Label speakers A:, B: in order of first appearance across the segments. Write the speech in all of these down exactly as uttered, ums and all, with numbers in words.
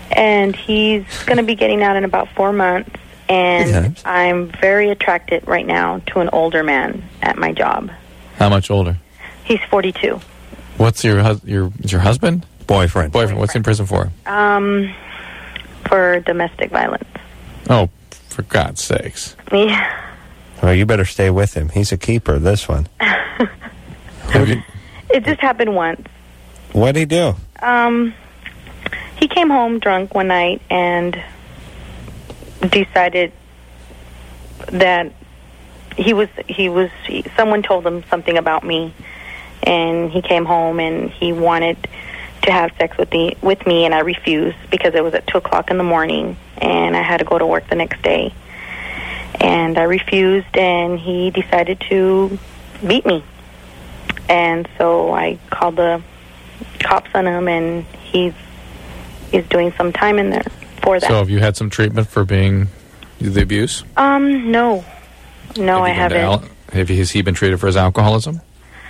A: And he's going to be getting out in about four months. And I'm very attracted right now to an older man at my job.
B: How much older?
A: He's forty-two.
B: What's your hus- your is your husband?
C: Boyfriend.
B: Boyfriend. What's he in prison for?
A: Um, for domestic violence.
B: Oh, for God's sakes.
A: Yeah.
C: Well, you better stay with him. He's a keeper, this one.
B: Have you?
A: It just happened once.
C: What'd he do?
A: Um, he came home drunk one night and decided that he was, he was, he, someone told him something about me, and he came home and he wanted to have sex with me, with me, and I refused because it was at two o'clock in the morning, and I had to go to work the next day. And I refused, and he decided to beat me. And so I called the cops on him, and he's he's doing some time in there for that.
B: So have you had some treatment for being the abuse?
A: Um, no. No, I
B: Have you been to
A: haven't.
B: al- have you, has he been treated for his alcoholism?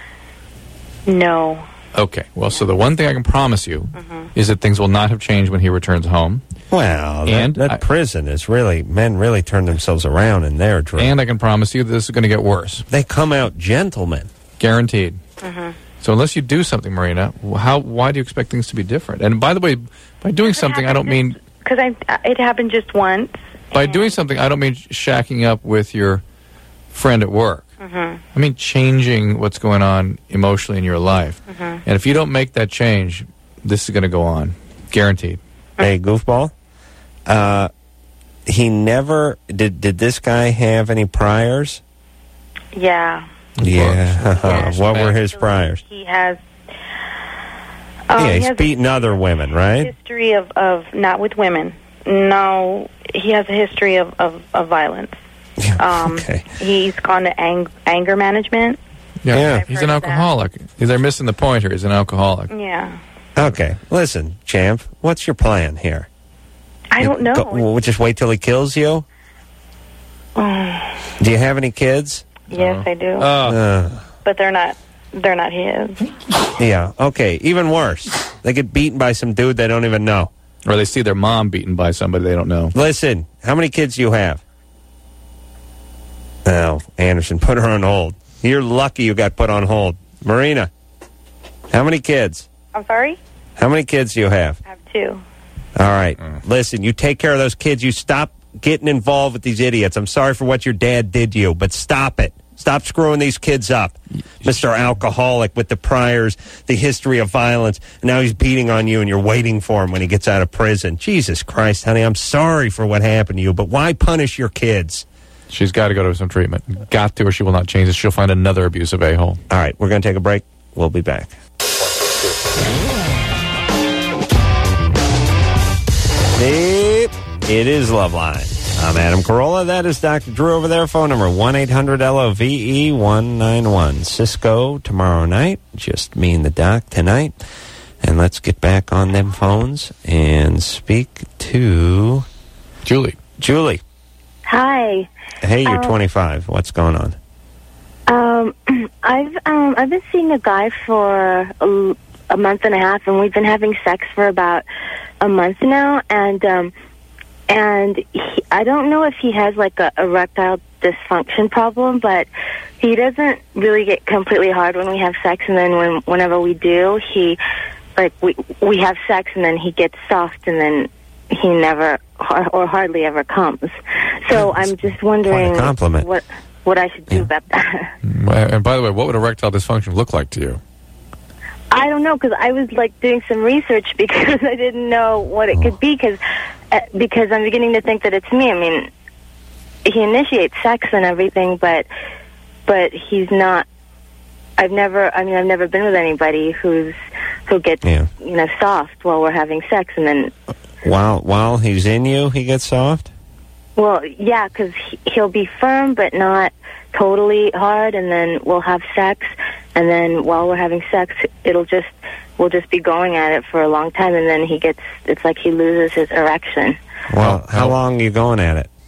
A: No.
B: Okay. Well, so the one thing I can promise you
A: Mhm.
B: is that things will not have changed when he returns home.
C: Well, that,
B: And
C: that
B: I-
C: prison is really, men really turn themselves around in there, Drew.
B: And I can promise you that this is going to get worse.
C: They come out gentlemen.
B: Guaranteed.
A: Mhm.
B: So unless you do something, Marina, how? Why do you expect things to be different? And by the way, by doing something, I don't mean...
A: Because I, it happened just once.
B: By doing something, I don't mean shacking up with your friend at work.
A: Mhm.
B: I mean changing what's going on emotionally in your life.
A: Mhm.
B: And if you don't make that change, this is going to go on. Guaranteed.
C: Hey, goofball. Uh, he never... Did, did this guy have any priors?
A: Yeah.
C: Yeah. What were his priors?
A: He has... Um,
C: yeah,
A: he
C: he's
A: has
C: beaten other women,
A: a
C: right?
A: history of, of... Not with women. No, he has a history of, of, of violence. Um,
C: okay.
A: He's gone to ang- anger management.
B: Yeah.
C: Yeah.
B: He's an alcoholic. They're missing the point here. He's an alcoholic.
A: Yeah.
C: Okay. Listen, champ, what's your plan here?
A: I
C: You
A: don't know.
C: go- we'll just wait till he kills you? Do you have any kids?
A: Yes, I do.
C: Uh,
A: But they're not... They're not his.
C: yeah, okay. Even worse. They get beaten by some dude they don't even know.
B: Or they see their mom beaten by somebody they don't know.
C: Listen, how many kids do you have? Oh, Anderson, put her on hold. You're lucky you got put on hold. Marina, how many kids?
A: I'm sorry?
C: How many kids do you have?
A: I have two.
C: All right. Listen, you take care of those kids. You stop getting involved with these idiots. I'm sorry for what your dad did to you, but stop it. Stop screwing these kids up. Mister Alcoholic with the priors, the history of violence. And now he's beating on you and you're waiting for him when he gets out of prison. Jesus Christ, honey, I'm sorry for what happened to you, but why punish your kids?
B: She's got to go to some treatment. Got to, or she will not change this. She'll find another abusive a-hole.
C: All right, we're going to take a break. We'll be back. It, it is Loveline. I'm Adam Carolla. That is Doctor Drew over there. Phone number one eight hundred L O V E one nine one. Cisco tomorrow night. Just me and the doc tonight. And let's get back on them phones and speak to...
B: Julie.
C: Julie.
D: Hi.
C: Hey, you're
D: Um,
C: twenty-five. What's going on?
D: Um, I've um, I've been seeing a guy for a, a month and a half, and we've been having sex for about a month now. And um, and he, I don't know if he has like a erectile dysfunction problem, but he doesn't really get completely hard when we have sex, and then when whenever we do, he like we we have sex, and then he gets soft, and then he never or, or hardly ever comes. So I'm just wondering
C: Quite a compliment.
D: what what I should do about that.
B: And by the way, what would erectile dysfunction look like to you?
D: I don't know, because I was like doing some research because I didn't know what it could be, because uh, because I'm beginning to think that it's me. I mean, he initiates sex and everything, but but he's not. I've never. I mean, I've never been with anybody who's who gets
C: Yeah.
D: you know soft while we're having sex, and then
C: While, while he's in you, he gets soft?
D: well, yeah, because he, he'll be firm but not totally hard, and then we'll have sex, and then while we're having sex, it'll just we'll just be going at it for a long time, and then he gets it's like he loses his erection.
C: Well, how long are you going at it?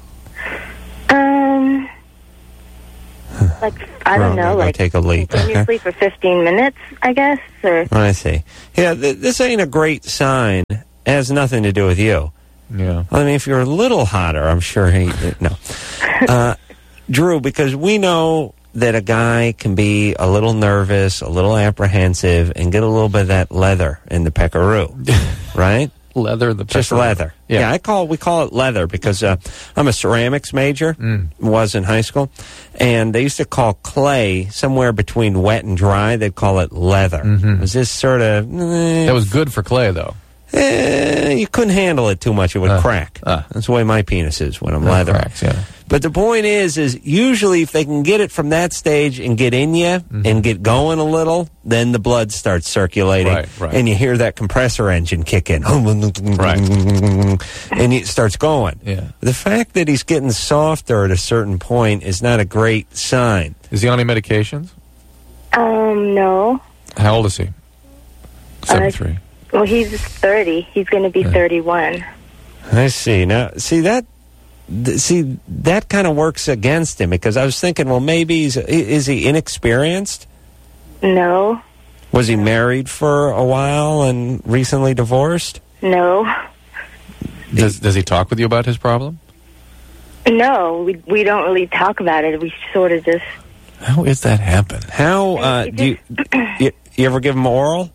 D: Um, like I
C: Well,
D: don't know,
C: I'm gonna go
D: like
C: take a leak, okay?
D: continuously for fifteen minutes, I guess. Or
C: I see. Yeah, th- this ain't a great sign It has nothing to do with you.
B: Yeah.
C: I mean, if you're a little hotter, I'm sure he... No. Uh, Drew, because we know that a guy can be a little nervous, a little apprehensive, and get a little bit of that leather in the peckaroo, right?
B: Leather, the
C: Just
B: pepper.
C: leather.
B: Yeah.
C: yeah, I call we call it leather because uh, I'm a ceramics major,
B: Mm.
C: was in high school, and they used to call clay somewhere between wet and dry. They'd call it leather.
B: Mhm.
C: It was this sort of eh,
B: That was good for clay, though.
C: eh, you couldn't handle it too much; it would
B: Uh,
C: crack.
B: uh.
C: That's the way my penis is when I'm
B: That
C: leather.
B: cracks, yeah.
C: But the point is, is usually if they can get it from that stage and get in you
B: Mm-hmm.
C: and get going a little, then the blood starts circulating,
B: Right, right.
C: and you hear that compressor engine kick in,
B: Right.
C: and it starts going.
B: Yeah.
C: The fact that he's getting softer at a certain point is not a great sign.
B: Is he on any medications?
D: Um, no.
B: How old is he? seventy-three.
D: Well, he's thirty. He's going to be
B: Yeah.
D: thirty-one.
C: I see. Now, see that. th- See that kind of works against him because I was thinking, well, maybe he's i- is he inexperienced?
D: No.
C: Was he married for a while and recently divorced?
D: No.
B: Does, does he talk with you about his problem?
D: No, we we don't really talk about it. We sort of just...
B: How is that happen?
C: How uh,
D: It
C: do you, you you ever give him oral?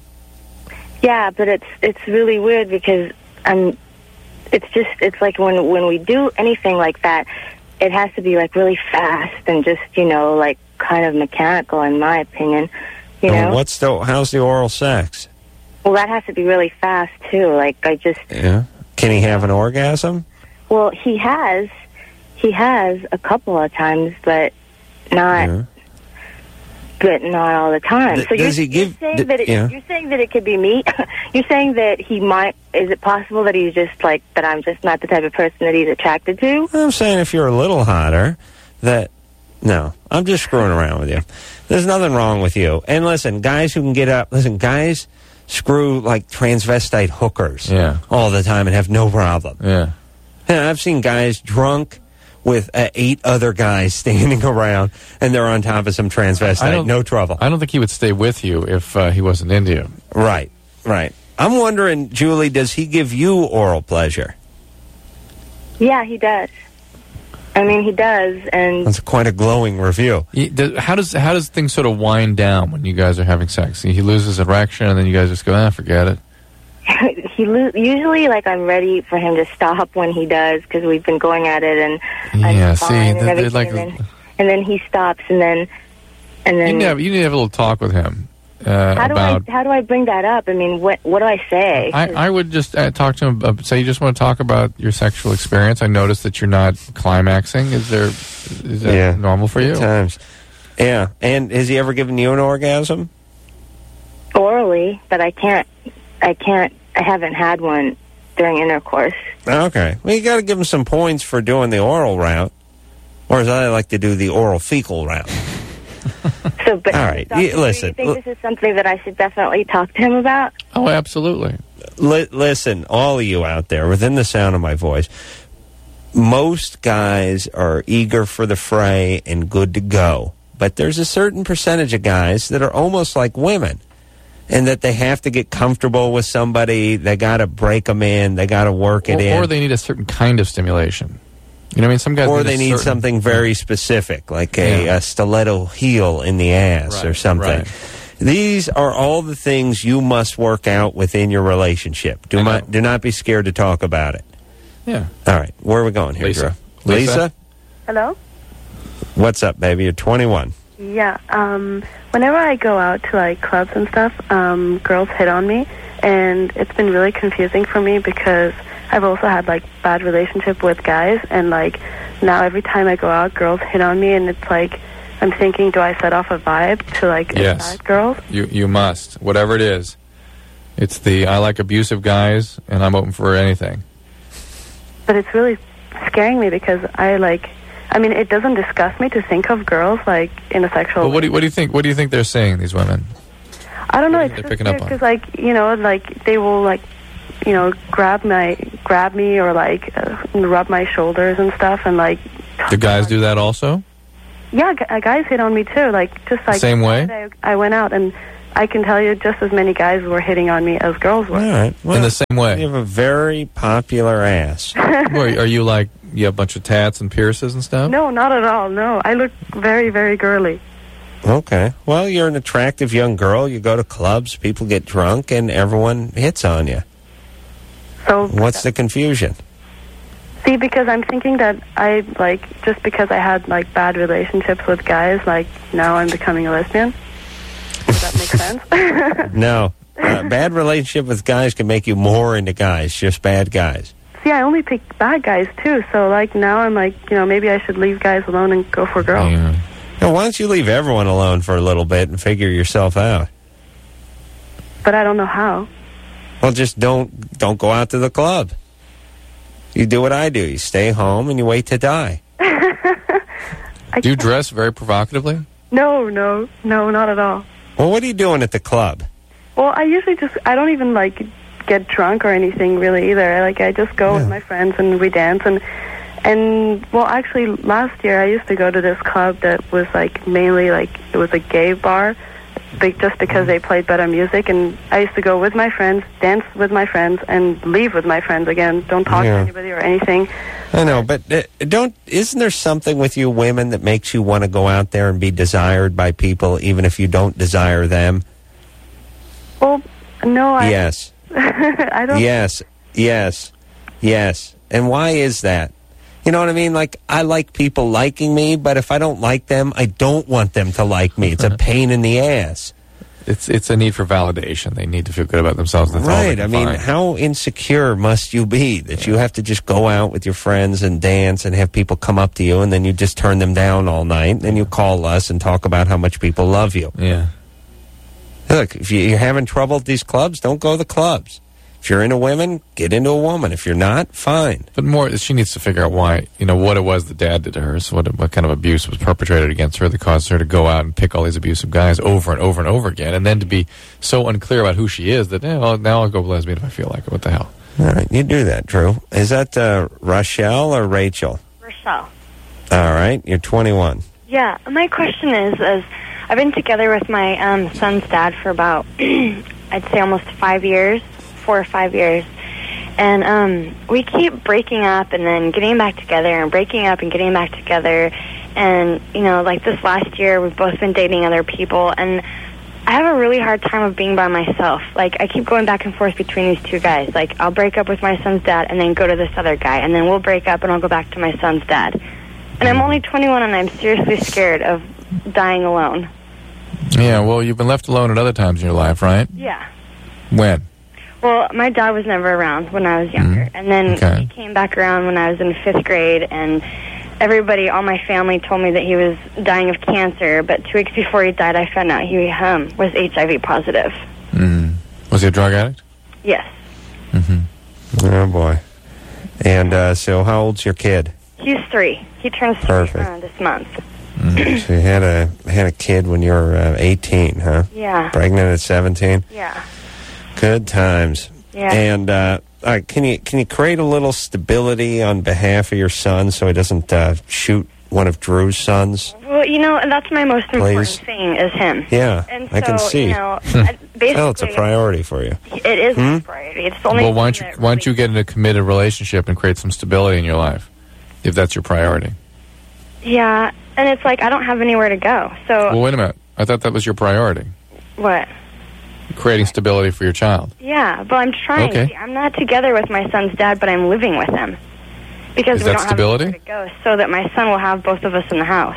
D: Yeah, but it's it's really weird because I'm... It's just, it's like when when we do anything like that, it has to be like really fast and just, you know, like kind of mechanical in my opinion. You
C: Well,
D: know?
C: what's the how's the oral sex?
D: Well, that has to be really fast too. Like I just...
C: Yeah. Can he have an orgasm?
D: Well, he has. He has a couple of times, but not...
C: Yeah.
D: But not all the time.
C: Th-
D: So you're,
C: does he give-
D: you're saying
C: th-
D: that it,
C: yeah.
D: you're saying that it could be me. You're saying that he might. Is it possible that he's just like that? I'm just not the type of person that he's attracted to.
C: I'm saying if you're a little hotter, that no, I'm just screwing around with you. There's nothing wrong with you. And listen, guys who can get up, listen, guys screw like transvestite hookers
B: Yeah.
C: all the time and have no problem.
B: Yeah.
C: And I've seen guys drunk with uh, eight other guys standing around, and they're on top of some
B: I
C: transvestite.
B: don't-
C: No trouble.
B: I don't think he would stay with you if uh, he wasn't into you.
C: Right, right. I'm wondering, Julie, does he give you oral pleasure?
D: Yeah, he does. I mean, he does, and
C: That's quite a glowing review.
B: He, does, how does how does things sort of wind down when you guys are having sex? He loses erection, and then you guys just go, ah, forget it.
D: he lo- usually like I'm ready for him to stop when he does because we've been going at it and
B: Yeah,
D: I'm
B: see,
D: fine and
B: they're- they're
D: everything,
B: like-
D: and, then, and then he stops and then and
B: You
D: then
B: need to have, you need to have a little talk with him uh,
D: how do
B: about.
D: I how do I bring that up? I mean, what what do I say?
B: I, I would just uh, talk to him. Uh, say you just want to talk about your sexual experience. I noticed that you're not climaxing. Is there? Is that
C: Yeah.
B: normal for you?
C: Times. Yeah. And has he ever given you an orgasm?
D: Orally, but I can't I can't I haven't had one during intercourse.
C: Okay. Well, you got to give him some points for doing the oral route. Or as I like to do, the oral fecal route.
D: So, but
C: All right,
D: Doctor
C: yeah,
D: Drew,
C: listen,
D: you think
C: l-
D: this is something that I should definitely talk to him about?
B: Oh, absolutely.
C: Li- listen, all of you out there, within the sound of my voice, most guys are eager for the fray and good to go. But there's a certain percentage of guys that are almost like women, and that they have to get comfortable with somebody. They got to break them in. They got to work it
B: Or,
C: in.
B: or they need a certain kind of stimulation. You know what I mean? Some guys
C: Or
B: need a
C: they need
B: certain-
C: something very specific, like a,
B: Yeah.
C: a stiletto heel in the ass or
B: Right,
C: something.
B: right.
C: These are all the things you must work out within your relationship. Do
B: I
C: not
B: know.
C: do not be scared to talk about it.
B: Yeah.
C: All right, where are we going here,
B: Lisa.
C: Drew?
B: Lisa?
C: Lisa,
E: Hello?
C: what's up, baby? You're twenty-one.
E: Yeah, um, whenever I go out to, like, clubs and stuff, um, girls hit on me, and it's been really confusing for me because I've also had, like, bad relationship with guys, and, like, now every time I go out, girls hit on me, and it's like, I'm thinking, do I set off a vibe to, like,
B: Yes.
E: attract girls?
B: You you must, whatever it is. It's the I like abusive guys, and I'm open for anything.
E: But it's really scaring me because I, like, I mean, it doesn't disgust me to think of girls, like, in a sexual
B: Well, what do
E: way.
B: you, what do you think? What do you think they're saying? These women?
E: I don't know.
B: What
E: It's
B: are they
E: just
B: picking up
E: weird
B: on?
E: because, like, you know, like they will, like, you know, grab my, grab me or like uh, rub my shoulders and stuff, and like.
B: Do guys do that also?
E: Yeah, gu- uh, guys hit on me too. Like just like
B: Same way?
E: I, I went out and I can tell you just as many guys were hitting on me as girls were.
C: All right. Well,
B: in the same way.
C: You have a very popular ass.
B: Well, are you like, you have a bunch of tats and pierces and stuff?
E: No, not at all. No, I look very, very girly.
C: Okay. Well, you're an attractive young girl. You go to clubs, people get drunk, and everyone hits on you.
E: So
C: what's the confusion?
E: See, because I'm thinking that I, like, just because I had, like, bad relationships with guys, like, now I'm becoming a lesbian. Does that make sense?
C: No. Uh, bad relationship with guys can make you more into guys, just bad guys.
E: See, I only pick bad guys, too. So, like, now I'm like, you know, maybe I should leave guys alone and go for girls.
B: Yeah.
C: Now, why don't you leave everyone alone for a little bit and figure yourself out?
E: But I don't know how.
C: Well, just don't don't go out to the club. You do what I do. You stay home and you wait to die.
B: Do you dress very provocatively?
E: No, no, no, not at all.
C: Well, what are you doing at the club?
E: Well, I usually just, I don't even, like, get drunk or anything really either. I, like, I just go
C: Yeah.
E: with my friends and we dance. And, and, well, actually, last year I used to go to this club that was, like, mainly, like, it was a gay bar, big, just because they played better music. And I used to go with my friends, dance with my friends, and leave with my friends again. Don't talk
C: Yeah.
E: to anybody or anything.
C: I know, but uh, don't. Isn't there something with you women that makes you want to go out there and be desired by people, even if you don't desire them?
E: Well, no, I...
C: Yes.
E: I don't...
C: Yes. Yes. Yes. And why is that? You know what I mean? Like, I like people liking me, but if I don't like them, I don't want them to like me. It's a pain in the ass.
B: It's it's a need for validation. They need to feel good about themselves. That's all they
C: Right.
B: can
C: I mean,
B: find.
C: how insecure must you be that you have to just go out with your friends and dance and have people come up to you and then you just turn them down all night and then you call us and talk about how much people love you.
B: Yeah.
C: Look, if you- you're having trouble at these clubs, don't go to the clubs. If you're into women, get into a woman. If you're not, fine.
B: But more, she needs to figure out why, you know, what it was that Dad did to her. So what, what kind of abuse was perpetrated against her that caused her to go out and pick all these abusive guys over and over and over again, and then to be so unclear about who she is that, eh, well, now I'll go lesbian if I feel like it. What the hell?
C: All right, you do that, Drew. Is that uh, Rochelle or Rachel?
A: Rochelle.
C: All right, you're twenty-one.
A: Yeah, my question is, is I've been together with my um, son's dad for about, I'd say almost five years, four or five years. And um, we keep breaking up and then getting back together and breaking up and getting back together. And, you know, like this last year, we've both been dating other people. And I have a really hard time of being by myself. Like, I keep going back and forth between these two guys. Like, I'll break up with my son's dad and then go to this other guy. And then we'll break up and I'll go back to my son's dad. And I'm only twenty-one and I'm seriously scared of dying alone.
B: Yeah, well, you've been left alone at other times in your life, right?
A: Yeah.
B: When?
A: Well, my dad was never around when I was younger.
B: Mm.
A: And then
B: Okay.
A: he came back around when I was in fifth grade, and everybody, all my family, told me that he was dying of cancer. But two weeks before he died, I found out he um, was H I V positive.
B: Mm. Was he a drug addict?
A: Yes.
B: Mm-hmm.
C: Oh, boy. And uh, so how old's your kid?
A: He's three. He turns three
C: Perfect.
A: uh, this month.
B: Mm.
C: So you had a had a kid when you were uh, eighteen, huh?
A: Yeah.
C: Pregnant at seventeen?
A: Yeah.
C: Good times.
A: Yeah.
C: And uh, all right, can you can you create a little stability on behalf of your son so he doesn't uh, shoot one of Drew's sons?
A: Well, you know, that's my most important
C: Please.
A: thing is him.
C: Yeah,
A: And
C: I can
A: so,
C: see.
A: you know, I- basically,
C: Well, it's a priority for you.
A: it is
C: Hmm?
A: a priority. It's the only
B: Well, why don't
A: thing
B: you
A: that
B: why don't you
A: really-
B: get in a committed relationship and create some stability in your life, if that's your priority?
A: Yeah, and it's like I don't have anywhere to go. So
B: Well, wait a minute. I thought that was your priority,
A: what?
B: creating stability for your child.
A: Yeah, but I'm trying.
B: Okay.
A: See, I'm not together with my son's dad, but I'm living with him because
B: Is
A: we
B: that
A: don't
B: stability?
A: have anywhere to go. So that my son will have both of us in the house.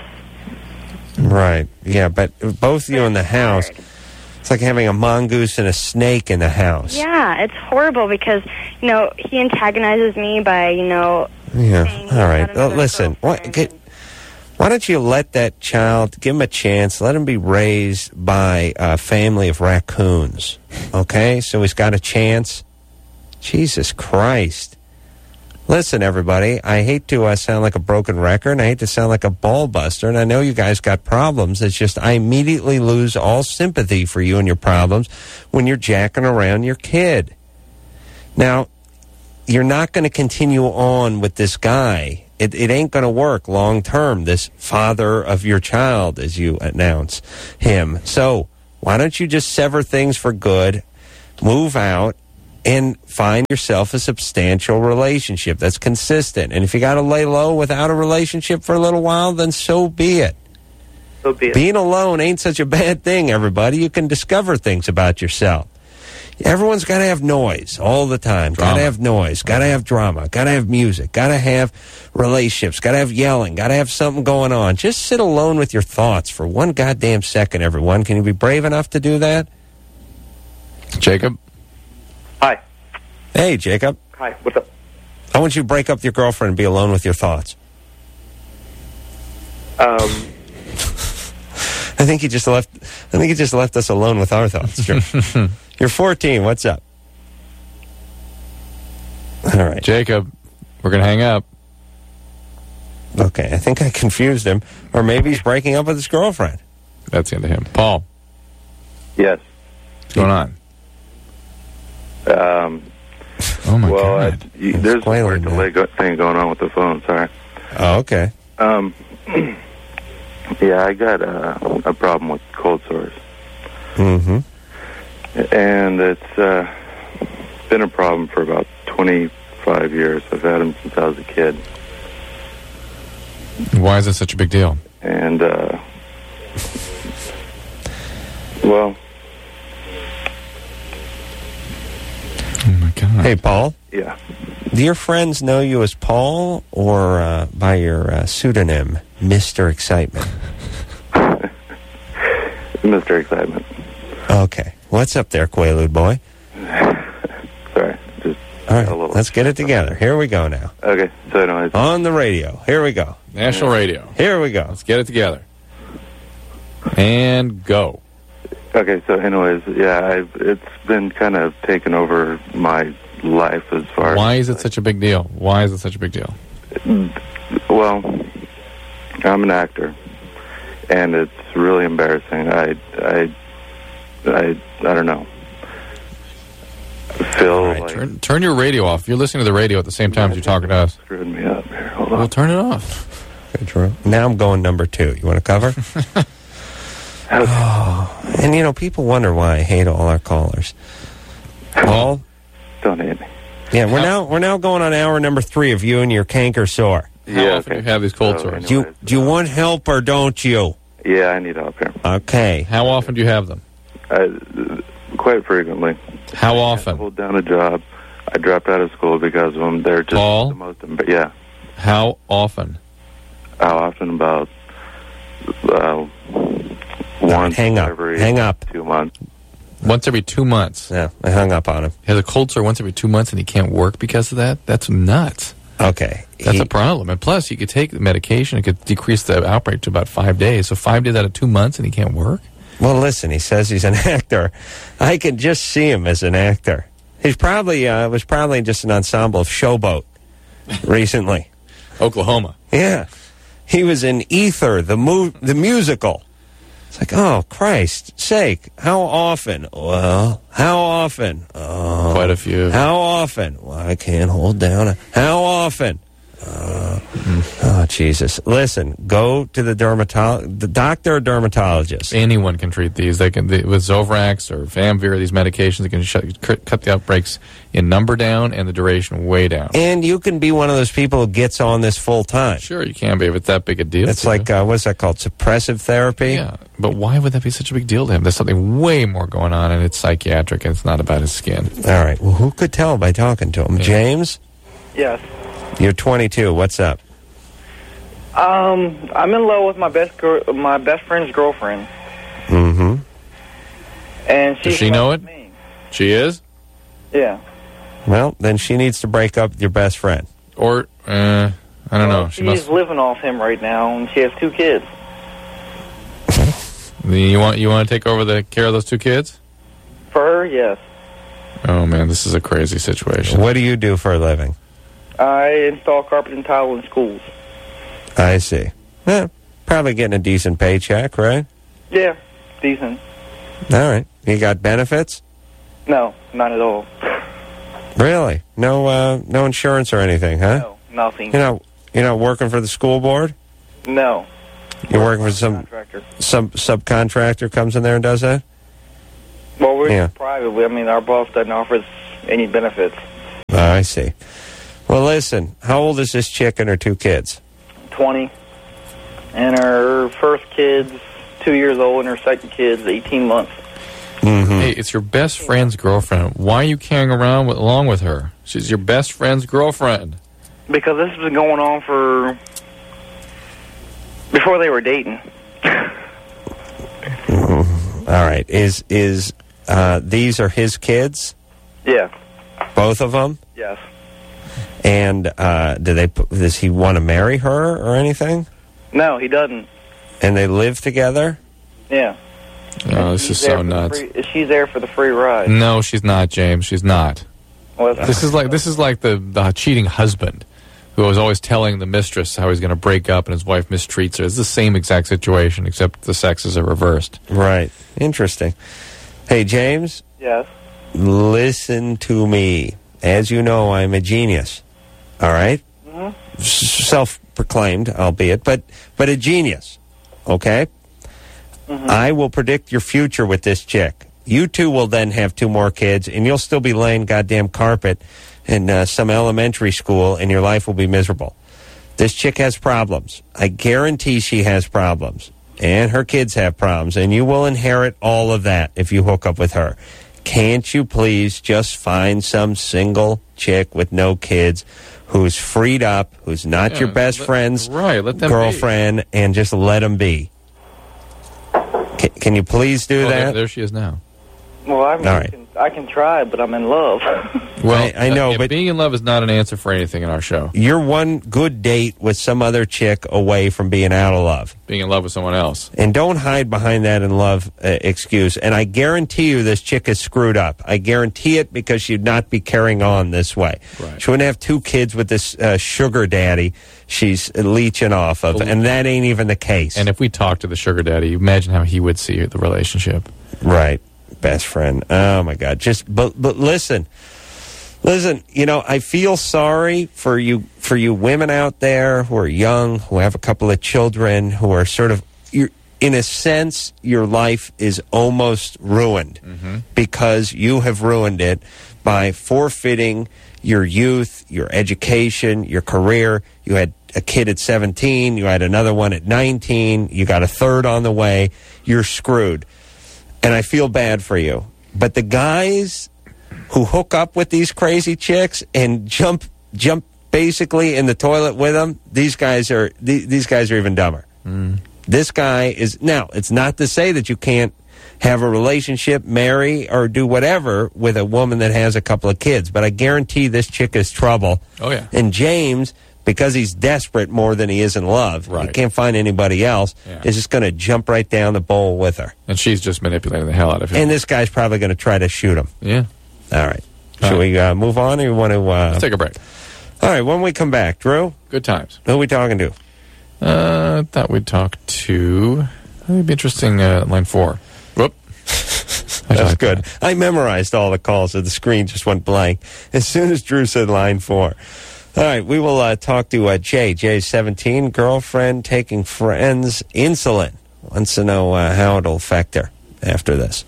C: Right. Yeah, but both of you in the house,
A: Hard.
C: it's like having a mongoose and a snake in the house.
A: Yeah, it's horrible because you know he antagonizes me by you know.
C: Yeah.
A: saying he's
C: All right.
A: got
C: Well,
A: another
C: listen. What,
A: girlfriend.
C: get, why don't you let that child, give him a chance, let him be raised by a family of raccoons, okay? So he's got a chance. Jesus Christ. Listen, everybody, I hate to uh, sound like a broken record, and I hate to sound like a ball buster, and I know you guys got problems. It's just I immediately lose all sympathy for you and your problems when you're jacking around your kid. Now, you're not going to continue on with this guy. It, it ain't going to work long term, this father of your child, as you announce him. So Why don't you just sever things for good, move out, and find yourself a substantial relationship that's consistent? And if you got to lay low without a relationship for a little while, then so be it.
F: So be it.
C: Being alone ain't such a bad thing, everybody. You can discover things about yourself. Everyone's got to have noise all the time. Got to have noise. Got to have drama. Got to have music. Got to have relationships. Got to have yelling. Got to have something going on. Just sit alone with your thoughts for one goddamn second, everyone. Can you be brave enough to do that?
B: Jacob?
F: Hi.
C: Hey, Jacob.
F: Hi. What's up?
C: I want you to break up with your girlfriend and be alone with your thoughts.
F: Um...
C: I think you just left. I think you just left us alone with our thoughts. Sure. You're fourteen. What's up? All right,
B: Jacob. We're gonna hang up.
C: Okay, I think I confused him, or maybe he's breaking up with his girlfriend.
B: That's into him. Paul.
F: Yes.
B: What's going on?
F: Um.
B: Oh my
F: well,
B: God.
F: I, you, there's a weird delay go- thing going on with the phone. Sorry.
C: Oh, okay.
F: Um. Yeah, I got uh, a problem with cold sores.
C: Mm-hmm.
F: And it's uh, been a problem for about twenty-five years. I've had them since I was a kid.
B: Why is it such a big deal?
F: And, uh, well...
B: Oh, my God.
C: Hey, Paul?
F: Yeah.
C: Do your friends know you as Paul or uh, by your uh, pseudonym, Mister Excitement?
F: Mister Excitement.
C: Okay. What's up there, Quaalude boy?
F: Sorry. Just
C: All right,
F: a little...
C: let's get it together. Here we go now.
F: Okay. So anyways...
C: On the radio. Here we go.
B: National radio.
C: Here we go.
B: Let's get it together. And go.
F: Okay, so anyways, yeah, I've, it's been kind of taken over my life as far
B: Why
F: as...
B: is it such a big deal? Why is it such a big deal?
F: Well, I'm an actor, and it's really embarrassing. I, I, I, I don't know. I feel
B: All right,
F: like...
B: turn, turn your radio off. You're listening to the radio at the same time as you're talking to us.
F: Screwed me up here. Hold on.
B: Well, turn it off.
C: Now I'm going number two. You want to cover? Oh, and you know, people wonder why I hate all our callers. Paul?
F: Don't hate me.
C: Yeah, we're now we're now going on hour number three of you and your canker sore.
B: How
F: Yeah,
B: often
F: okay.
B: do you have these cold
F: So,
B: sores?
F: anyways,
C: Do you do you want help or don't you?
F: Yeah, I need help here.
C: Okay.
B: How often do you have them?
F: I, quite frequently.
B: How
F: I
B: often?
F: hold down a job. I dropped out of school because of them. They're just
B: Paul?
F: the most... Emb- yeah.
B: How often?
F: How often? About... Uh,
C: All right,
F: once
C: hang up.
F: every
C: Hang up.
F: two months.
B: Once every two months.
C: Yeah, I hung up on him.
B: He has a cold sore once every two months and he can't work because of that? That's nuts.
C: Okay.
B: That's
C: He-
B: a problem. And plus, you could take the medication. It could decrease the outbreak to about five days. So five days out of two months and he can't work?
C: Well, listen, he says he's an actor. I can just see him as an actor. He's probably uh, was probably just an ensemble of Showboat recently.
B: Oklahoma.
C: Yeah, he was in Ether, the mu- the musical. It's like, oh, Christ's sake, how often? Well, how often? Oh,
B: Quite a few.
C: How often? Well, I can't hold down. A- how often? Uh, oh, Jesus. Listen, go to the dermatologist, the doctor or dermatologist.
B: Anyone can treat these. They can they, with Zovrax or Famvir, these medications, they can shut, cut the outbreaks in number down and the duration way down.
C: And you can be one of those people who gets on this full time.
B: Sure, you can be if it's that big a deal.
C: It's
B: to
C: like,
B: you.
C: uh, what's that called? Suppressive therapy?
B: Yeah, but why would that be such a big deal to him? There's something way more going on, and it's psychiatric, and it's not about his skin.
C: All right. Well, who could tell by talking to him?
B: Yeah.
C: James?
G: Yes.
C: You're twenty-two. What's up?
G: Um, I'm in love with my best girl, my best friend's girlfriend,
C: Mm-hmm.
G: and she's
B: Does she
G: in
B: know
G: love
B: it?
G: with me.
B: She is?
G: Yeah.
C: Well, then she needs to break up with your best friend.
B: Or, uh, I don't
G: Well,
B: know. She
G: she's
B: must.
G: living off him right now, and she has two kids.
B: You want, you want to take over the care of those two kids?
G: For her, yes.
B: Oh, man, this is a crazy situation.
C: What do you do for a living?
G: I install carpet and tile in schools.
C: I see. Eh, probably getting a decent paycheck, right?
G: Yeah, decent.
C: All right. You got benefits?
G: No, not at all.
C: Really? No, uh, no insurance or anything, huh?
G: No, nothing.
C: You're not, you're not working for the school board?
G: No.
C: You're working for some
G: Contractor.
C: some subcontractor comes in there and does that?
G: Well, we're
C: Yeah.
G: private. I mean, our boss doesn't offer us any benefits.
C: Oh, I see. Well, listen, how old is this chick and her two kids?
G: twenty. And her first kid's two years old, and her second kid's eighteen months.
C: Mm-hmm.
B: Hey, it's your best friend's girlfriend. Why are you carrying around with, along with her? She's your best friend's girlfriend.
G: Because this has been going on for... before they were dating.
C: Mm-hmm. All right. Is is uh, these are his kids?
G: Yeah.
C: Both of them?
G: Yes.
C: And uh, do they? Does he want to marry her or anything?
G: No, he doesn't.
C: And they live together?
G: Yeah.
B: Oh, this
G: She's
B: is
G: there
B: so
G: for the
B: nuts.
G: free- she's there for the free ride.
B: No, she's not, James. She's not.
G: Well, that's-
B: This is like this is like the, the cheating husband who was always telling the mistress how he's going to break up and his wife mistreats her. It's the same exact situation, except the sexes are reversed.
C: Right. Interesting. Hey, James,
G: Yes.
C: listen to me. As you know, I'm a genius. All right?
G: Mhm.
C: S- Self-proclaimed, albeit, but but a genius. Okay? I will predict your future with this chick. You two will then have two more kids, and you'll still be laying goddamn carpet in uh, some elementary school, and your life will be miserable. This chick has problems. I guarantee she has problems. And her kids have problems, and you will inherit all of that if you hook up with her. Can't you please just find some single chick with no kids who's freed up, who's not
B: Yeah,
C: your best
B: let-
C: friend's
B: right, let them be.
C: girlfriend, and just let them be? Can, can you please do
B: Oh, there,
C: that?
B: there she is now.
G: Well, I, mean,
C: All
G: I,
C: right.
G: can, I can try, but I'm in love.
B: Well,
C: I- I know,
B: uh,
C: but-
B: being in love is not an answer for anything in our show.
C: You're one good date with some other chick away from being out of love.
B: Being in love with someone else.
C: And don't hide behind that in love uh, excuse. And I guarantee you this chick is screwed up. I guarantee it because she'd not be carrying on this way.
B: Right.
C: She wouldn't have two kids with this uh, sugar daddy she's leeching off of. And that ain't even the case.
B: And if we talk to the sugar daddy, imagine how he would see the relationship.
C: Right. Best friend. Oh, my God. Just, but, but listen. Listen, you know, I feel sorry for you for you women out there who are young, who have a couple of children, who are sort of, you're, in a sense, your life is almost ruined because you have ruined it by forfeiting your youth, your education, your career. You had a kid at seventeen, you had another one at nineteen, you got a third on the way. You're screwed. And I feel bad for you. But the guys who hook up with these crazy chicks and jump jump basically in the toilet with them, these guys are th- these guys are even dumber.
B: Mm.
C: This guy is now. It's not to say that you can't have a relationship, marry, or do whatever with a woman that has a couple of kids, but I guarantee this chick is trouble.
B: Oh, yeah.
C: And James, because he's desperate more than he is in love, he
B: Right.
C: can't find anybody else,
B: Yeah.
C: is just going to jump right down the bowl with her.
B: And she's just manipulating the hell out of him.
C: And this guy's probably going to try to shoot him.
B: yeah.
C: All right.
B: All
C: Should
B: right.
C: we uh, move on, or you want to? Uh...
B: Let's take a break.
C: All right. When we come back, Drew,
B: Good times.
C: who are we talking to?
B: Uh, I thought we'd talk to... It'd be interesting, uh, line four. Whoop. I
C: That's
B: like
C: good.
B: that.
C: I memorized all the calls, so the screen just went blank as soon as Drew said line four. All right, we will uh, talk to uh, Jay. Jay's seventeen, girlfriend taking friends insulin. Wants to know uh, how it'll affect her after this.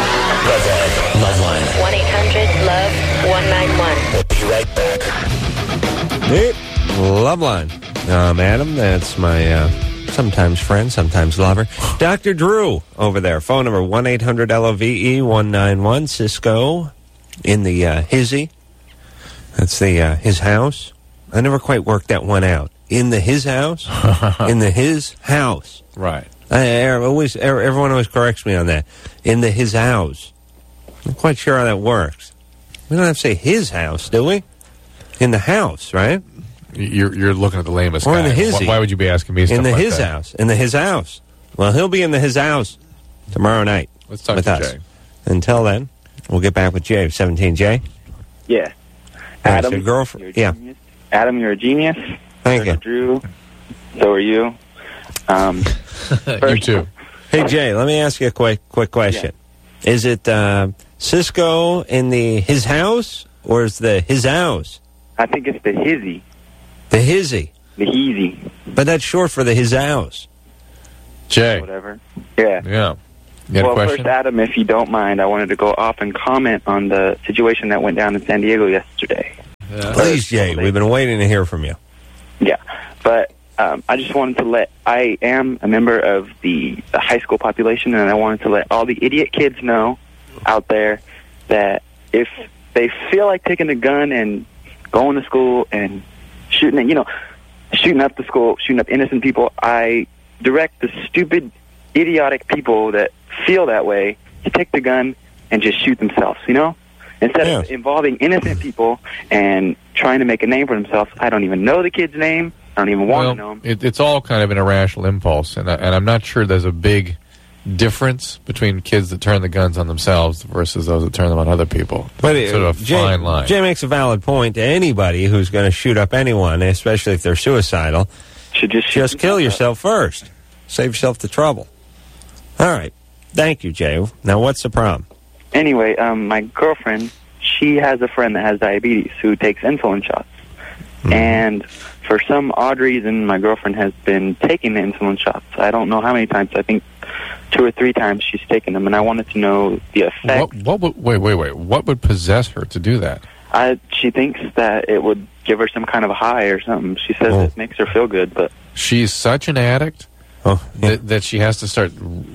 H: Loveline.
I: one eight hundred love one nine one.
H: We'll be right back.
C: Hey, Loveline. Um, Adam, that's my uh, sometimes friend, sometimes lover. Doctor Drew over there. Phone number one eight hundred L O V E one nine one. Cisco in the uh, hizzy. That's the uh, his house. I never quite worked that one out. In the his house? In the his house.
B: Right.
C: I, I always, everyone always corrects me on that. In the his house. I'm quite sure how that works. We don't have to say his house, do we? In the house, right?
B: You're you're looking at the lamest
C: Or
B: guy.
C: in the hizzy.
B: Why, why would you be asking me stuff
C: In the
B: like
C: his
B: that?
C: house. In the his house. Well, he'll be in the his house tomorrow night.
B: Let's talk
C: with
B: to
C: us.
B: Jay.
C: Until then, we'll get back with Jay, seventeen. Jay?
J: Yeah.
C: Adam,
J: Adam,
C: your girlfriend.
J: you're a
C: Yeah.
J: genius. Adam, you're a genius.
C: Thank you.
J: Drew, so are you. Um,
B: You too.
C: Hey, Jay, let me ask you a quick quick question. Is it uh, Cisco in the his house, or is the his house?
J: I think it's the hizzy,
C: The hizzy.
J: the heezy,
C: But that's short for the his house.
B: Jay.
J: whatever. Yeah.
B: Yeah. You had
J: well,
B: a question?
J: first, Adam, if you don't mind, I wanted to go off and comment on the situation that went down in San Diego yesterday.
B: Yeah.
C: Please, Jay, we've been waiting to hear from you.
J: Yeah, but um, I just wanted to let, I am a member of the, the high school population, and I wanted to let all the idiot kids know out there that if they feel like taking a gun and going to school and shooting it, you know, shooting up the school, shooting up innocent people, I direct the stupid, idiotic people that feel that way to take the gun and just shoot themselves, you know? Instead
C: Yeah.
J: of involving innocent people and trying to make a name for themselves. I don't even know the kid's name. I don't even want
B: Well,
J: to know him.
B: it, it's all kind of an irrational impulse, and, I, and I'm not sure there's a big difference between kids that turn the guns on themselves versus those that turn them on other people.
C: But
B: It's
C: it,
B: sort of a
C: Jay,
B: fine line.
C: Jay makes a valid point to anybody who's going to shoot up anyone, especially if they're suicidal.
J: Should just shoot
C: Just kill
J: themselves
C: yourself first. Save yourself the trouble. All right. Thank you, Jay. Now, what's the problem?
J: up. Anyway, um, my girlfriend, she has a friend that has diabetes who takes insulin shots.
C: Mm-hmm.
J: And for some odd reason, my girlfriend has been taking the insulin shots. I don't know how many times. I think two or three times she's taken them, and I wanted to know the effect.
B: What, what would, wait, wait, wait. What would possess her to do that?
J: I, she thinks that it would give her some kind of a high or something. She says
C: Oh.
J: it makes her feel good, but
B: She's such an addict
C: Oh, yeah.
B: that, that she has to start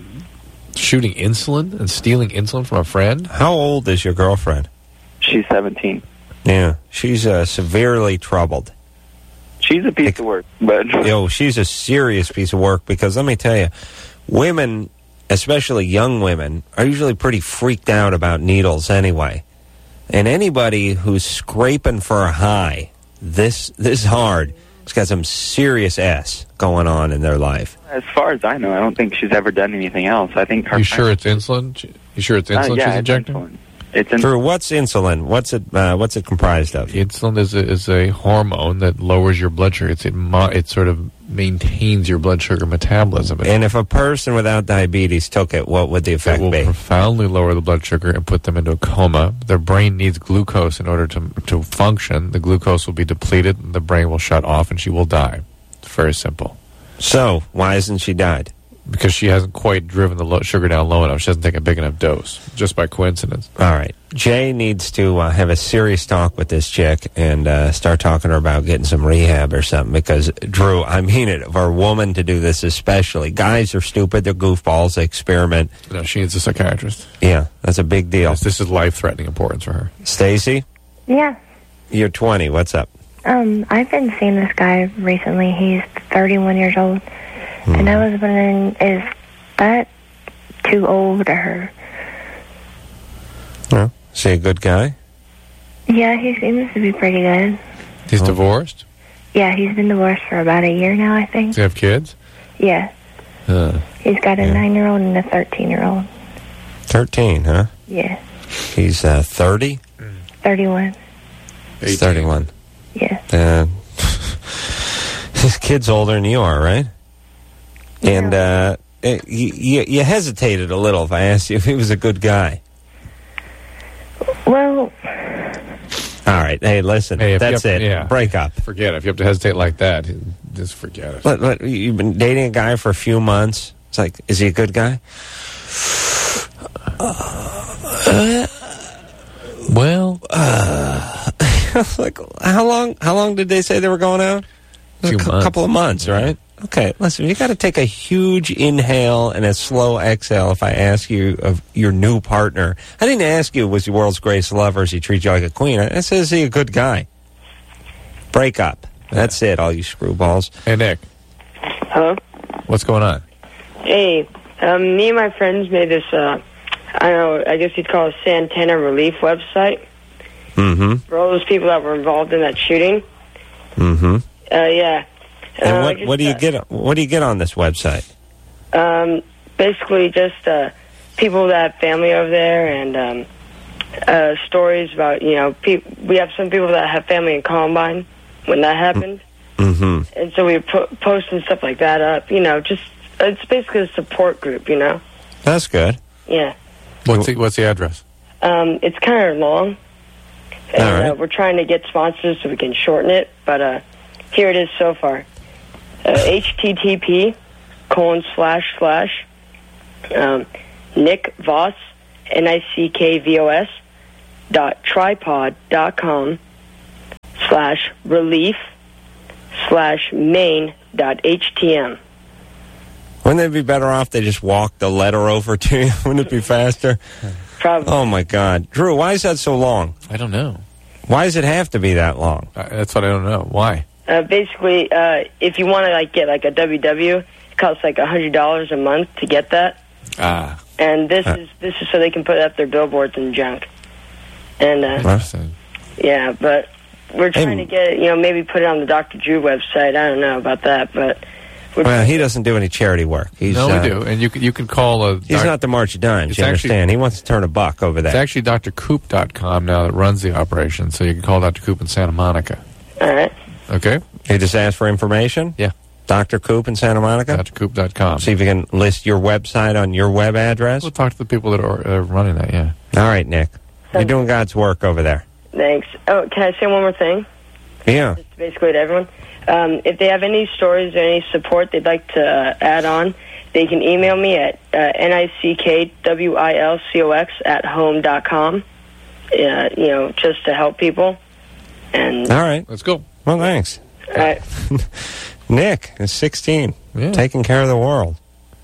B: shooting insulin and stealing insulin from a friend?
C: How old is your girlfriend?
J: she's seventeen.
C: Yeah, she's uh, severely troubled.
J: She's a piece of work, but
C: Yo, she's a serious piece of work because let me tell you, women, especially young women, are usually pretty freaked out about needles anyway. And anybody who's scraping for a high this this hard has got some serious S going on in their life.
J: as far as I know, I don't think she's ever done anything else. I think her.
B: You sure it's insulin? You sure it's
J: Uh,
B: insulin
J: yeah,
B: she's
J: it's
B: injecting?
J: insulin. It's in-
C: Drew, what's insulin? What's it? Uh, what's it comprised of?
B: Insulin is a, is a hormone that lowers your blood sugar. It's, it, mo- it sort of maintains your blood sugar metabolism. It,
C: And if a person without diabetes took it, what would the
B: it
C: effect
B: will
C: be?
B: profoundly lower the blood sugar and put them into a coma. Their brain needs glucose in order to to function. The glucose will be depleted, and the brain will shut off, and she will die. It's very simple.
C: So, why hasn't she died?
B: Because she hasn't quite driven the lo- sugar down low enough. She hasn't taken a big enough dose, just by coincidence.
C: All right. Jay needs to uh, have a serious talk with this chick and uh, start talking to her about getting some rehab or something. Because, Drew, I mean it, for a woman to do this especially. Guys are stupid. They're goofballs. They experiment.
B: No, she needs a psychiatrist.
C: Yeah, that's a big deal.
B: This, this is life-threatening importance for her.
C: Stacy,
K: Yeah.
C: you're twenty. What's up?
K: Um, I've been seeing this guy recently. He's thirty-one years old. And I was wondering, is that too old to her?
C: No. Is he a good guy?
K: Yeah, he seems to be pretty good.
B: He's divorced?
K: Yeah, he's been divorced for about a year now, I think.
B: Does he have kids?
K: Yeah.
B: Uh,
K: He's got a
C: Yeah.
K: nine-year-old and a thirteen-year-old.
C: thirteen, huh?
K: Yeah.
C: He's uh, thirty?
K: thirty-one.
C: He's thirty-one.
K: Yeah.
C: Uh, his kid's older than you are, right? And uh, you, you, you hesitated a little if I asked you if he was a good guy.
K: Well,
C: All right. Hey, listen.
B: Hey, if you
C: that's
B: have-
C: it.
B: yeah.
C: Break up.
B: forget it. If you have to hesitate like that, just forget it.
C: But, but you've been dating a guy for a few months. It's like, is he a good guy?
B: Well,
C: uh, like how long? How long did they say they were going out? A
B: Few
C: cou-
B: months.
C: couple of months, right? Okay. Listen, you got to take a huge inhale and a slow exhale. If I ask you of your new partner, I didn't ask you was he world's greatest lover? Does he treat you like a queen? I said, is he a good guy? Break up. That's it. All you screwballs.
B: Hey, Nick.
L: Hello?
B: What's going on?
L: Hey, um, me and my friends made this, uh, I don't know, I guess you'd call it a Santana Relief website
C: Mm-hmm.
L: for all those people that were involved in that shooting.
C: Mm-hmm.
L: Uh, yeah.
C: And
L: Uh,
C: what,
L: just,
C: what do you
L: uh,
C: get? What do you get on this website?
L: Um, basically just, uh, people that have family over there and, um, uh, stories about, you know, peop- we have some people that have family in Columbine when that happened.
C: Mm-hmm.
L: And so we put posting stuff like that up, you know, just, it's basically a support group, you know?
C: That's good.
L: Yeah.
B: What's the, what's the address?
L: Um, it's kind of long. And
C: All right.
L: uh, we're trying to get sponsors so we can shorten it, but uh, here it is so far. Uh, H T T P colon slash slash um, Nick Voss, N I C K V O S, dot tripod dot com slash relief slash main dot htm.
C: Wouldn't it be better off they just walk the letter over to you? Wouldn't it be faster?
L: Probably.
C: Oh, my God. Drew, why is that so long?
B: I don't know.
C: Why does it have to be that long?
B: Uh, that's what I don't know. Why?
L: Uh, basically, uh, if you want to like get like a W W, it costs like a hundred dollars a month to get that.
B: Ah.
L: And this
C: Uh.
L: is this is so they can put up their billboards and junk. And uh,
B: Interesting.
L: yeah, but we're trying
C: Hey.
L: to get it, you know, maybe put it on the Doctor Drew website. I don't know about that, but we're
C: Well, he doesn't do any charity work. He's,
B: no,
C: uh,
B: we do. And you can, you can call... Uh,
C: He's not the March of Dimes,
B: It's
C: you
B: actually-
C: understand? He wants to turn a buck over there.
B: It's actually D R coop dot com now that runs the operation, so you can call Doctor Coop in Santa Monica.
L: all right.
B: Okay?
C: He just asked for information?
B: Yeah.
C: Doctor Coop in Santa Monica?
B: D R coop dot com.
C: See if you can list your website on your web address?
B: We'll talk to the people that are uh, running that, yeah.
C: All right, Nick. You're doing God's work over there.
L: Thanks. Oh, can I say one more thing?
C: Yeah.
L: Basically to everyone. Um, if they have any stories or any support they'd like to uh, add on, they can email me at uh, N I C K W I L C O X at home dot com, uh, you know, just to help people. And
C: All right.
B: Let's go.
C: Well, thanks.
L: all right.
C: Nick is sixteen,
B: Yeah.
C: taking care of the world.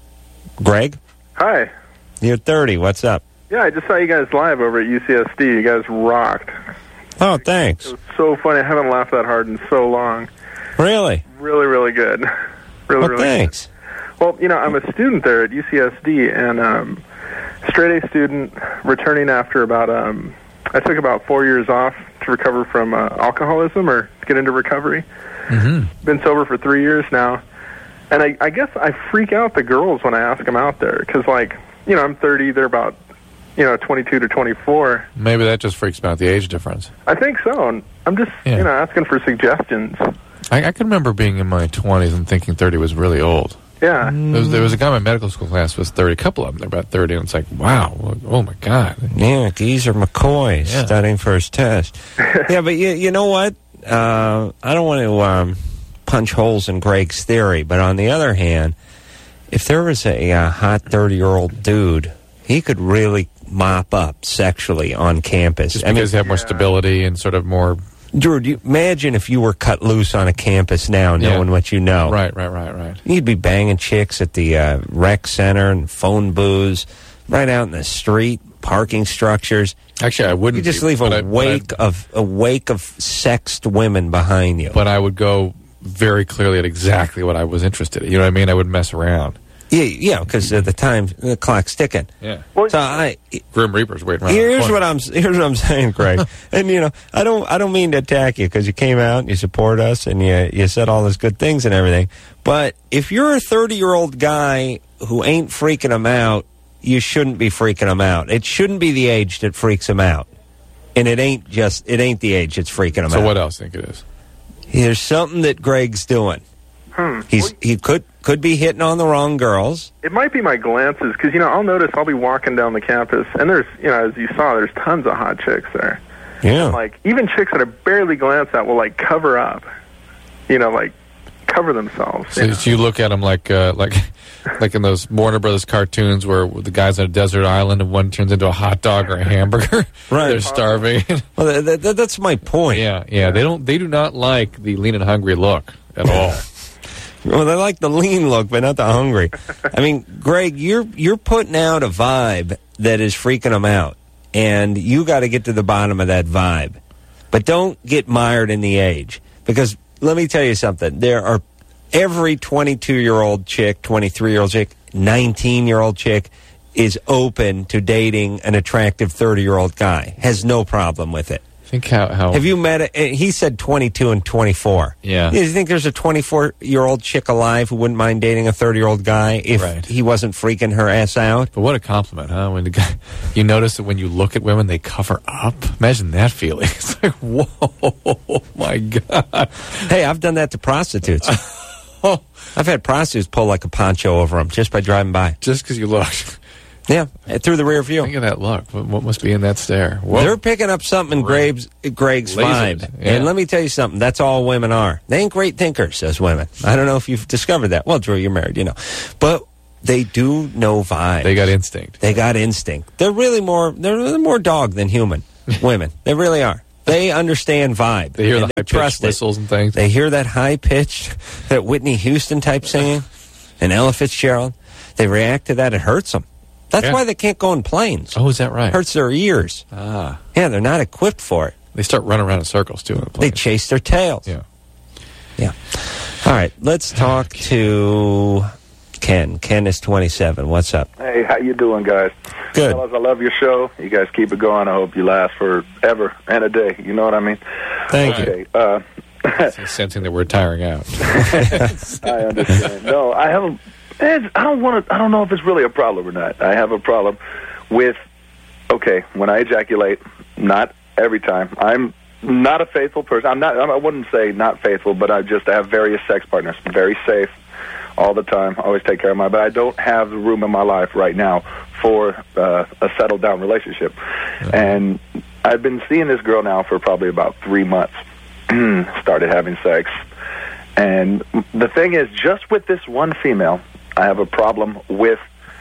C: Greg,
M: Hi.
C: you're thirty. What's up?
M: Yeah, I just saw you guys live over at U C S D. You guys rocked.
C: Oh, thanks.
M: It was so funny. I haven't laughed that hard in so long.
C: Really?
M: Really, really good. Really,
C: Well,
M: really
C: thanks.
M: good. Well, you know, I'm a student there at U C S D, and um, straight A student, returning after about, um, I took about four years off to recover from uh, alcoholism or to get into recovery.
B: Mm-hmm.
M: Been sober for three years now. And I, I guess I freak out the girls when I ask them out there, because, like, you know, I'm thirty, they're about, you know, twenty-two to twenty-four.
B: Maybe that just freaks me out, the age difference.
M: I think so. And I'm just,
B: Yeah.
M: you know, asking for suggestions.
B: I, I can remember being in my twenties and thinking thirty was really old.
M: Yeah.
B: There was, there was a guy in my medical school class who was thirty. A couple of them, they're about thirty, and it's like, wow, oh my God.
C: Yeah, Geezer McCoy
B: Yeah.
C: studying for his test. Yeah, but you, you know what? Uh, I don't want to um, punch holes in Greg's theory, but on the other hand, if there was a, a hot thirty-year-old dude, he could really mop up sexually on campus.
B: Just
C: I mean,
B: because they have more stability and sort of more...
C: Drew, do you, imagine if you were cut loose on a campus now, knowing
B: Yeah.
C: what you know.
B: Right, right, right, right.
C: You'd be banging chicks at the uh, rec center and phone booths, right out in the street, parking structures.
B: Actually, I wouldn't.
C: You just
B: be,
C: leave
B: but
C: a
B: I- but
C: wake of a wake of sexed women behind you.
B: But I would go very clearly at exactly what I was interested in. You know what I mean? I wouldn't mess around.
C: Yeah, yeah, because at the time the clock's ticking.
B: Yeah.
C: So I
B: Grim Reaper's waiting around. the
C: here's
B: corner.
C: what I'm here's what I'm saying, Craig. And you know, I don't I don't mean to attack you because you came out and you support us and you you said all those good things and everything. But if you're a thirty year old guy who ain't freaking them out, you shouldn't be freaking them out. It shouldn't be the age that freaks them out, and it ain't just it ain't the age that's freaking them out.
B: So what else do you think it is?
C: There's something that Greg's doing.
M: Hmm.
C: He's he could could be hitting on the wrong girls.
M: It might be my glances, because, you know, I'll notice I'll be walking down the campus, and there's, you know, as you saw, there's tons of hot chicks there.
C: Yeah.
M: Like, even chicks that I barely glance at will, like, cover up. You know, like, cover themselves.
B: So, so you look at them like, uh, like, like in those Warner Brothers cartoons where the guy's on a desert island and one turns into a hot dog or a hamburger.
C: Right.
B: They're starving.
C: Well, th- th- th- that's my point.
B: Yeah, yeah. They don't. They do not like the lean and hungry look at all.
C: Well, they like the lean look, but not the hungry. I mean, Greg, you're you're putting out a vibe that is freaking them out, and you got to get to the bottom of that vibe. But don't get mired in the age, because let me tell you something. There are every twenty-two-year-old chick, twenty-three-year-old chick, nineteen-year-old chick is open to dating an attractive thirty-year-old guy. Has no problem with it.
B: Think how how
C: Have you met a, he said twenty-two and twenty-four.
B: Yeah.
C: Do you think there's a twenty-four-year-old chick alive who wouldn't mind dating a thirty-year-old guy if
B: Right.
C: he wasn't freaking her ass out?
B: But what a compliment, huh? When the guy, you notice that when you look at women, they cover up. Imagine that feeling. It's like, whoa, my God.
C: Hey, I've done that to prostitutes. I've had prostitutes pull like a poncho over them just by driving by.
B: Just because you looked.
C: Yeah, through the rear view.
B: Think of that look. What, what must be in that stare? Whoa.
C: They're picking up something in Greg's, Greg's
B: Lasers,
C: vibe.
B: yeah.
C: And let me tell you something. That's all women are. They ain't great thinkers as women. I don't know if you've discovered that. Well, Drew, you're married, you know. But they do know vibe.
B: They got instinct.
C: They got instinct. They're really more, they're more dog than human. Women. They really are. They understand vibe.
B: They hear
C: and
B: the
C: they
B: high-pitched
C: trust it.
B: whistles and things.
C: They hear that high-pitched, that Whitney Houston type singing, and Ella Fitzgerald. They react to that. It hurts them. That's
B: Yeah.
C: why they can't go in planes.
B: Oh, is that right?
C: It hurts their ears.
B: Ah.
C: Yeah, they're not equipped for it.
B: They start running around in circles, too. In the
C: They
B: plane.
C: chase their tails.
B: Yeah.
C: Yeah. All right, let's talk to Ken. Ken is twenty-seven. What's up?
N: Hey, how you doing, guys?
C: Good.
N: Fellas, I love your show. You guys keep it going. I hope you last forever and a day. You know what I mean?
C: Thank
N: okay. Uh,
B: you. Sensing that we're tiring out.
N: I understand. No, I have a... It's, I don't want to... I don't know if it's really a problem or not. I have a problem with... Okay, when I ejaculate, not every time. I'm not a faithful person. I'm not... I wouldn't say not faithful, but I just have various sex partners. Very safe all the time. I always take care of my... But I don't have the room in my life right now for uh, a settled-down relationship. And I've been seeing this girl now for probably about three months. Started having sex. And the thing is, just with this one female, I have a problem with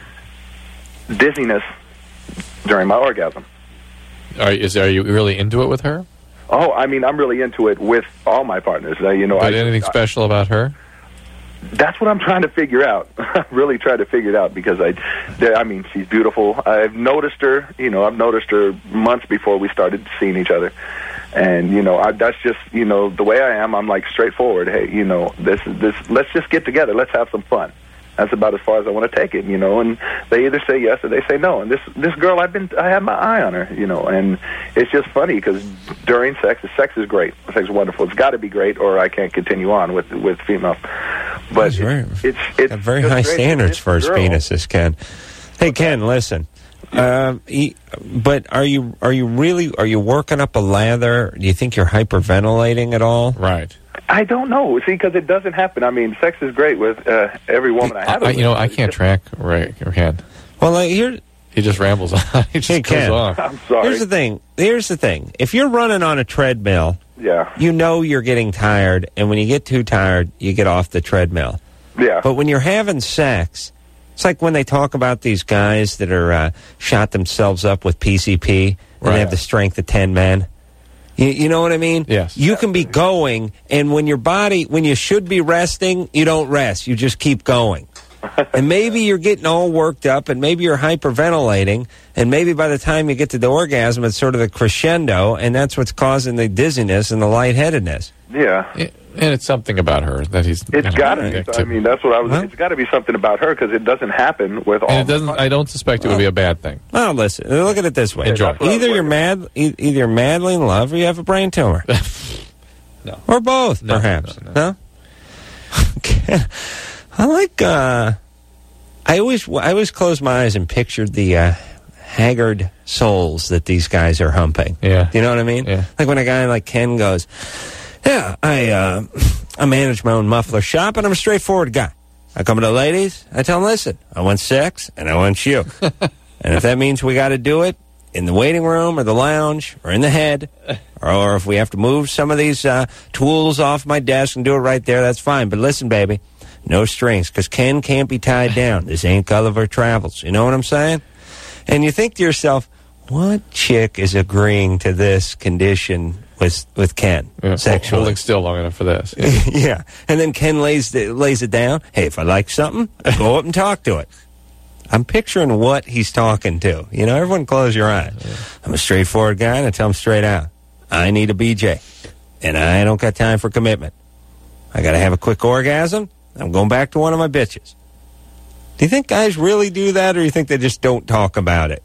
N: dizziness during my orgasm.
B: Are, is, are you really into it with her?
N: Oh, I mean, I'm really into it with all my partners. Uh, you know,
B: But
N: I,
B: anything
N: I,
B: special about her?
N: That's what I'm trying to figure out. Really trying to figure it out because I, there- I mean, she's beautiful. I've noticed her. You know, I've noticed her months before we started seeing each other, and you know, I, that's just you know the way I am. I'm like straightforward. Hey, you know, this is this. Let's just get together. Let's have some fun. That's about as far as I want to take it, you know. And they either say yes or they say no. And this this girl, I've been, I have my eye on her, you know. And it's just funny because during sex, sex is great. Sex is wonderful. It's got to be great, or I can't continue on with with females. But
C: That's right.
N: it's it's, it's
C: Got very
N: just
C: high
N: great.
C: standards
N: This
C: for his
N: girl-
C: penises, Ken. Hey, Ken, listen. Um, he, but are you are you really are you working up a lather? Do you think you're hyperventilating at all?
B: Right.
N: I don't know. See, because it doesn't happen. I mean, sex is great with uh, every woman I have. it
B: I,
N: with.
B: you know, I can't track Ray or Ken.
C: Well, like, here
B: he just rambles on. He just
C: Hey,
B: goes
C: Ken.
B: off.
N: I'm sorry.
C: Here's the thing. Here's the thing. If you're running on a treadmill,
N: Yeah.
C: you know you're getting tired, and when you get too tired, you get off the treadmill.
N: Yeah.
C: But when you're having sex, it's like when they talk about these guys that are uh, shot themselves up with P C P and
B: Right.
C: they have the strength of ten men. You, you know what I mean?
B: Yes.
C: You can be going, and when your body, when you should be resting, you don't rest. You just keep going. And maybe you're getting all worked up, and maybe you're hyperventilating, and maybe by the time you get to the orgasm, it's sort of the crescendo, and that's what's causing the dizziness and the lightheadedness.
N: Yeah.
B: Yeah, and it's something about her that he's.
N: It's got to
B: Dick
N: be.
B: to-
N: I mean, that's what I was.
C: Huh?
N: It's got to be something about her because it doesn't happen with all.
B: and it doesn't. I don't suspect it would be a bad thing.
C: Well, listen, look at it this way.
B: Enjoy.
N: that's what I was
C: Either you're
N: working
C: mad, e- either you're madly in love, or you have a brain tumor,
B: No.
C: or both,
B: No,
C: perhaps.
B: no, no.
C: No. Okay. I like. Uh, I always, I always closed my eyes and pictured the uh, haggard souls that these guys are humping.
B: Yeah.
C: You know what I mean?
B: Yeah.
C: Like when a guy like Ken goes, "Yeah, I, uh, I manage my own muffler shop, and I'm a straightforward guy. I come to the ladies, I tell them, listen, I want sex, and I want you. And if that means we got to do it in the waiting room or the lounge or in the head, or, or if we have to move some of these uh, tools off my desk and do it right there, that's fine. But listen, baby, no strings, because Ken can't be tied down. This ain't Gulliver Travels. You know what I'm saying? And you think to yourself, what chick is agreeing to this condition with with Ken
B: Yeah,
C: sexually?
B: holding still long enough for this. Yeah.
C: Yeah. And then Ken lays the, lays it down. Hey, if I like something, I go up and talk to it. I'm picturing what he's talking to. You know, everyone close your eyes. I'm a straightforward guy, and I tell him straight out, I need a B J, and I don't got time for commitment. I got to have a quick orgasm. I'm going back to one of my bitches. Do you think guys really do that, or do you think they just don't talk about it?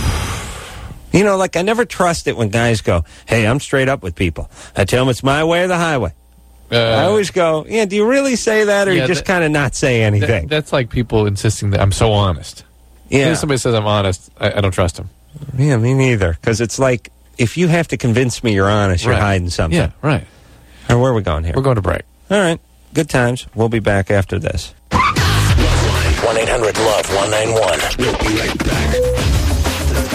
C: You know, like I never trust it when guys go, hey, I'm straight up with people. I tell them it's my way or the highway.
B: Uh,
C: I always go, yeah, do you really say that, or
B: Yeah,
C: you just
B: that-
C: kind of not say anything?
B: That, that's like people insisting that I'm so honest.
C: Yeah.
B: If somebody says I'm honest, I, I don't trust him.
C: Yeah, me neither. Because it's like, if you have to convince me you're honest, you're
B: Right.
C: hiding something.
B: Yeah, right.
C: Or where are we going here?
B: We're going to break.
C: All right. Good times. We'll be back after this.
H: one eight hundred love one nine one. We'll be right back.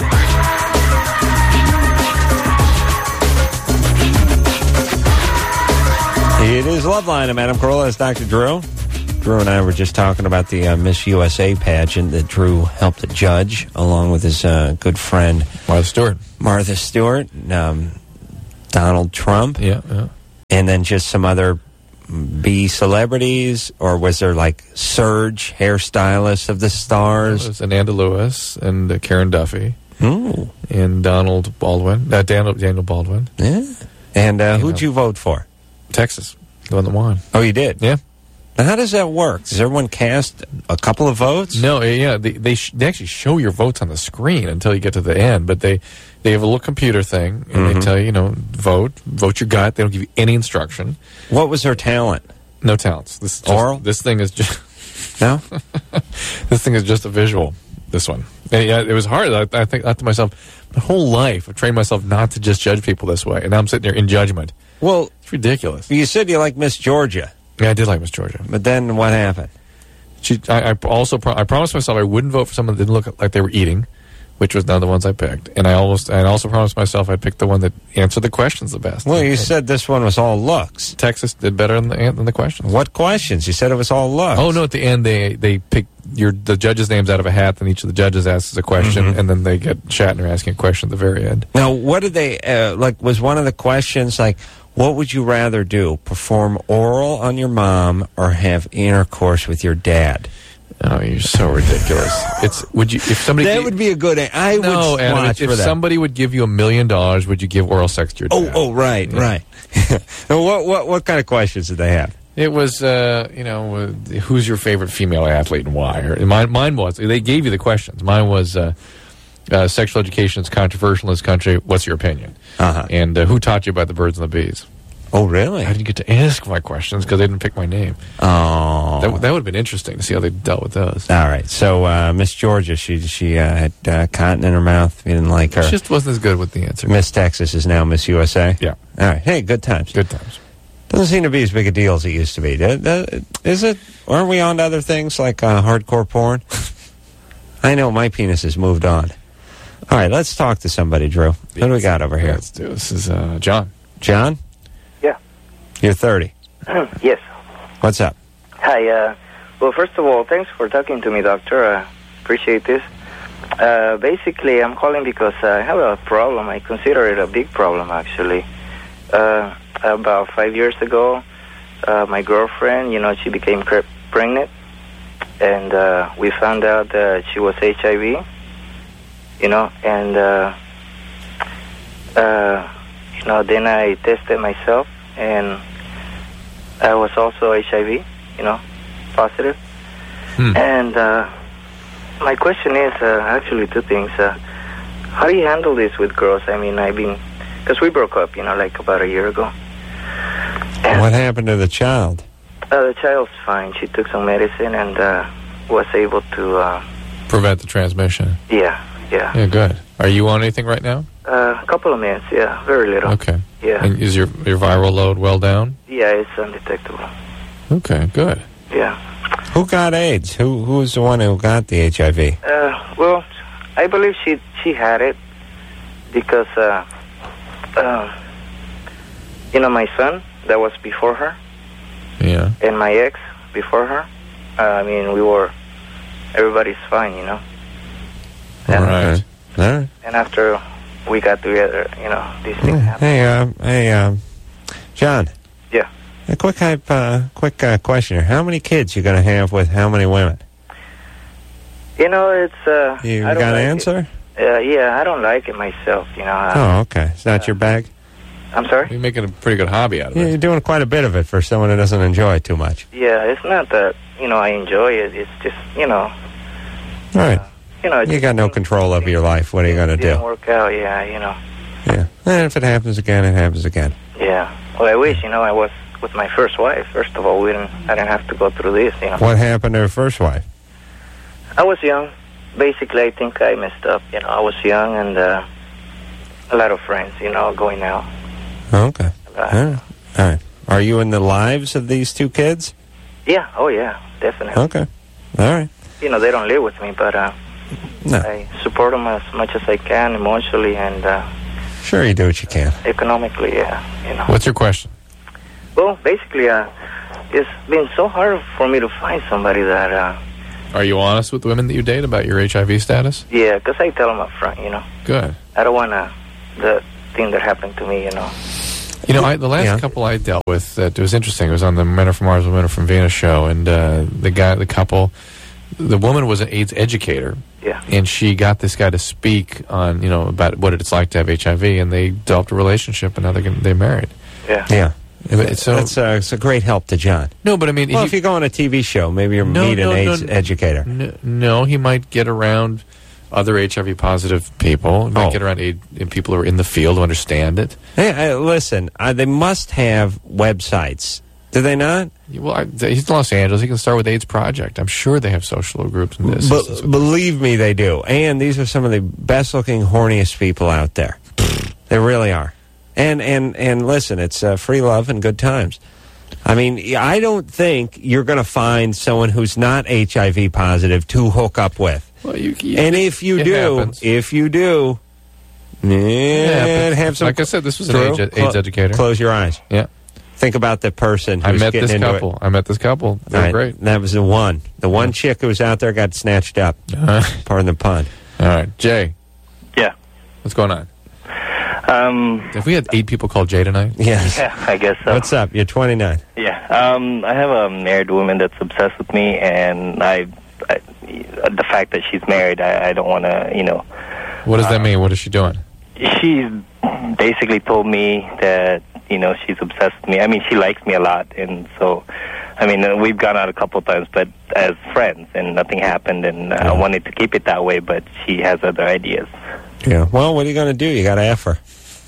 C: It is Loveline. I'm Adam Carolla. It's Doctor Drew. Drew and I were just talking about the uh, Miss U S A pageant that Drew helped to judge, along with his uh, good friend
B: Martha Stewart.
C: Martha Stewart, and, um, Donald Trump.
B: Yeah, yeah.
C: And then just some other B celebrities, or was there like Serge, hairstylist of the stars?
B: It was Ananda Lewis and uh, Karen Duffy.
C: Ooh.
B: And Donald Baldwin. Uh, Daniel, Daniel Baldwin.
C: Yeah. And uh,
B: You
C: who'd
B: know.
C: you vote for?
B: Texas, the one that won.
C: Oh, you did?
B: Yeah.
C: Now, how does that work? Does everyone cast a couple of votes?
B: No, yeah, they they, sh- they actually show your votes on the screen until you get to the end, but they, they have a little computer thing, and
C: Mhm.
B: they tell you, you know, vote, vote your gut. They don't give you any instruction.
C: What was her talent?
B: No talents. This is just,
C: Oral?
B: This thing is just
C: no.
B: This thing is just a visual. This one, and yeah, it was hard. I, I think I thought to myself, my whole life I've trained myself not to just judge people this way, and now I'm sitting there in judgment.
C: Well,
B: it's ridiculous.
C: You said you like Miss Georgia.
B: Yeah, I did like Miss Georgia.
C: But then what happened?
B: She, I, I also, pro- I promised myself I wouldn't vote for someone that didn't look like they were eating, which was none of the ones I picked. And I almost, I also promised myself I'd pick the one that answered the questions the best.
C: Well, you said this one was all looks.
B: Texas did better than the, than the questions.
C: What questions? You said it was all looks.
B: Oh no! At the end, they they pick your the judges' names out of a hat, and each of the judges asks a question,
C: Mhm.
B: and then they get Shatner asking a question at the very end.
C: Now, what did they uh, like? Was one of the questions like, "What would you rather do? Perform oral on your mom or have intercourse with your dad?"
B: Oh, you're so ridiculous! It's would you if somebody
C: that
B: gave-
C: would be a good. I
B: no,
C: would
B: Adam,
C: watch
B: if
C: for that.
B: somebody would give you a million dollars, would you give oral sex to your
C: Oh,
B: dad?
C: oh, right,
B: Yeah.
C: right. Now, what what what kind of questions did they have?
B: It was, uh, you know, uh, who's your favorite female athlete and why? Or mine, mine was, they gave you the questions. Mine was, uh, uh, sexual education is controversial in this country. What's your opinion?
C: Uh-huh.
B: And uh, who taught you about the birds and the bees?
C: Oh, really?
B: I didn't get to ask my questions because they didn't pick my name.
C: Oh,
B: That, that would have been interesting to see how they dealt with those.
C: all right. So uh, Miss Georgia, she she uh, had uh, cotton in her mouth. You didn't like her.
B: She just wasn't as good with the answer.
C: Miss Texas is now Miss U S A.
B: Yeah.
C: All right. Hey, good times.
B: Good times.
C: Doesn't seem to be as big a deal as it used to be. Do- do- Is it? Aren't we on to other things like uh, hardcore porn? I know my penis has moved on. All right, let's talk to somebody, Drew. Who do we got over here?
B: Let's do this. Is uh, John.
C: John?
O: Yeah.
C: You're thirty.
O: Yes.
C: What's up?
O: Hi. Uh, well, first of all, thanks for talking to me, Doctor. I appreciate this. Uh, basically, I'm calling because I have a problem. I consider it a big problem, actually. Uh, about five years ago, uh, my girlfriend, you know, she became cre- pregnant, and uh, we found out that she was H I V, you know, and, uh, uh, you know, then I tested myself, and I was also H I V, you know, positive.
B: Hmm.
O: And uh, my question is uh, actually two things. Uh, how do you handle this with girls? I mean, I've been, because we broke up, you know, like about a year ago.
C: What happened to the child?
O: Uh, the child's fine. She took some medicine and uh, was able to, uh,
B: Prevent the transmission.
O: yeah, yeah.
B: Yeah, good. Are you on anything right now?
O: Uh, a couple of minutes, yeah, very little.
B: Okay.
O: Yeah.
B: And is your your viral load well down?
O: Yeah, it's undetectable.
B: Okay, good.
O: Yeah.
C: Who got AIDS? Who who was the one who got the H I V?
O: Uh, well, I believe she she had it because, uh, uh, you know, my son, that was before her,
B: Yeah.
O: and my ex before her. Uh, I mean, we were, everybody's fine, you know.
B: All right.
C: All right.
O: And after we got together, you know, these things happened.
C: Hey, uh, hey, um, John.
O: Yeah.
C: A quick, hype, uh, quick uh, question here. How many kids you going to have with how many women?
O: You know, it's... Uh,
C: You
O: I don't
C: got an
O: like
C: answer?
O: it. Uh, yeah, I don't like it myself, you know. I,
C: Oh, okay. It's not your bag?
O: I'm sorry?
B: You're making a pretty good hobby out of
C: Yeah,
B: it.
C: you're doing quite a bit of it for someone who doesn't enjoy it too much.
O: Yeah, it's not that, you know, I enjoy it. It's just, you know,
C: All right.
O: you know, it
C: You got no control over your life. What are you going to
O: didn't
C: do?
O: work out, yeah, you know.
C: Yeah. And if it happens again, it happens again.
O: Yeah. Well, I wish, you know, I was with my first wife. First of all, we didn't, I didn't have to go through this, you know.
C: What happened to her first wife?
O: I was young. Basically, I think I messed up, you know. I was young and uh, a lot of friends, you know, going out.
C: Okay.
O: Uh,
C: All right. All right. Are you in the lives of these two kids?
O: Yeah, oh yeah, definitely.
C: Okay. All right.
O: You know, they don't live with me, but uh,
C: No.
O: I support them as much as I can, emotionally and uh,
C: Sure, you do what you can.
O: economically, yeah, you know.
B: What's your question?
O: Well, basically, uh, it's been so hard for me to find somebody that, uh,
B: Are you honest with the women that you date about your H I V status?
O: yeah, because I tell them up front, you know.
B: Good.
O: I don't want to, the thing that happened to me, you know.
B: You know, I, the last
C: Yeah.
B: couple I dealt with, that it was interesting. It was on the Men Are From Mars, Women Are From Venus show, and uh, the guy, the couple, the woman was an AIDS educator.
O: Yeah.
B: And she got this guy to speak on, you know, about what it's like to have H I V, and they developed a relationship, and now they're getting, they're married.
O: Yeah.
C: Yeah.
B: But So
C: That's uh, it's a great help to John.
B: no, but I mean,
C: Well,
B: he-
C: if you go on a T V show, maybe you're
B: No,
C: meet
B: no,
C: an AIDS
B: no.
C: educator.
B: No, no, he might get around other H I V positive people. He might
C: Oh.
B: get around aid, and people who are in the field who understand it.
C: Hey, uh, listen, uh, they must have websites. Do they not?
B: Well, I, he's in Los Angeles. He can start with AIDS Project. I'm sure they have social groups and this.
C: Be- believe me, they do. And these are some of the best-looking, horniest people out there. They really are. And and and listen, it's uh, free love and good times. I mean, I don't think you're going to find someone who's not H I V positive to hook up with.
B: Well, you, you,
C: and if you
B: it
C: do,
B: happens.
C: if you do, yeah,
B: happens.
C: have some.
B: Like I said, this was an
C: Drew,
B: AIDS, AIDS
C: clo-
B: educator.
C: Close your eyes.
B: Yeah.
C: Think about the person
B: I
C: who's
B: met
C: getting
B: this
C: into
B: couple.
C: it.
B: I met this couple. They're
C: All right,
B: great.
C: That was the one. The one chick who was out there got snatched up. Pardon the pun.
B: All right, Jay.
P: Yeah.
B: What's going on?
P: Um,
B: Have we had eight people call Jay tonight?
C: Yes.
P: Yeah, I guess so.
C: What's up? You're twenty-nine.
P: Yeah. Um, I have a married woman that's obsessed with me, and I, I the fact that she's married, I, I don't want to, you know.
B: What does that mean? What is she doing?
P: She's basically told me that, you know, she's obsessed with me. I mean, she likes me a lot, and so, I mean, uh, we've gone out a couple of times, but as friends, and nothing happened, and I wanted to keep it that way, but she has other ideas.
C: Yeah. Well, what are you going to do? You got to F her.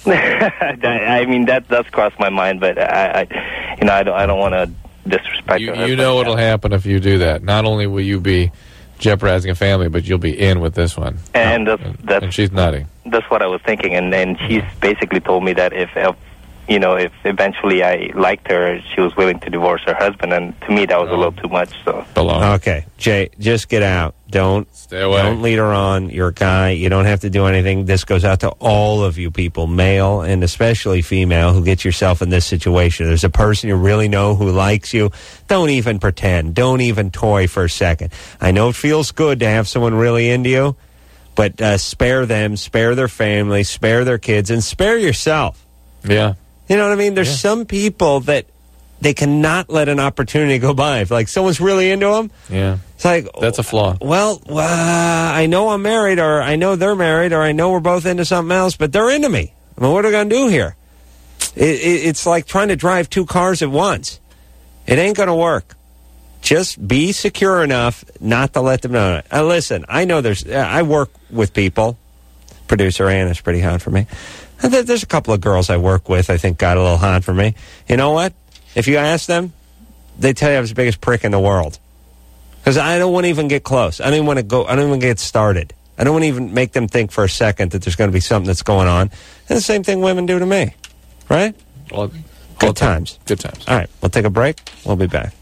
P: I I mean, that does cross my mind, but I, I you know, I don't, I don't want to disrespect
B: You,
P: her.
B: you know what'll happen if you do that. Not only will you be jeopardizing a family, but you'll be in with this one.
P: And that's, that's
B: And she's nutty.
P: That's what I was thinking, and and she's basically told me that if, if you know, if eventually I liked her, she was willing to divorce her husband, and to me that was a little too much. So
C: Okay, Jay, just get out. Don't
B: stay away.
C: Don't lead her on. You're a guy. You don't have to do anything. This goes out to all of you people, male and especially female, who get yourself in this situation. There's a person you really know who likes you. Don't even pretend. Don't even toy for a second. I know it feels good to have someone really into you, but uh, spare them, spare their family, spare their kids, and spare yourself.
B: Yeah.
C: You know what I mean? There's some people that they cannot let an opportunity go by. If, like, someone's really into them,
B: Yeah.
C: it's like,
B: That's a flaw.
C: well, uh, I know I'm married, or I know they're married, or I know we're both into something else, but they're into me. I mean, what are we going to do here? It, it, it's like trying to drive two cars at once. It ain't going to work. Just be secure enough not to let them know. Uh, listen, I know there's, uh, I work with people. Producer Anna's pretty hot for me. And there- There's a couple of girls I work with I think got a little hot for me. You know what? If you ask them, they tell you I was the biggest prick in the world. Because I don't want to even get close. I don't even want to go, I don't even get started. I don't want to even make them think for a second that there's going to be something that's going on. And the same thing women do to me. Right?
B: Well,
C: Good times.
B: Good times.
C: All right, we'll take a break. We'll be back.